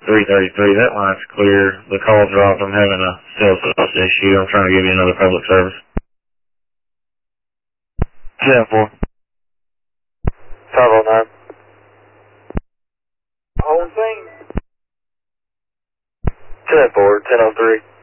333, that line's clear. The call dropped. I'm having a cell service issue. I'm trying to give you another public service. 10-4. 509. Whole thing. 10-4, 1003.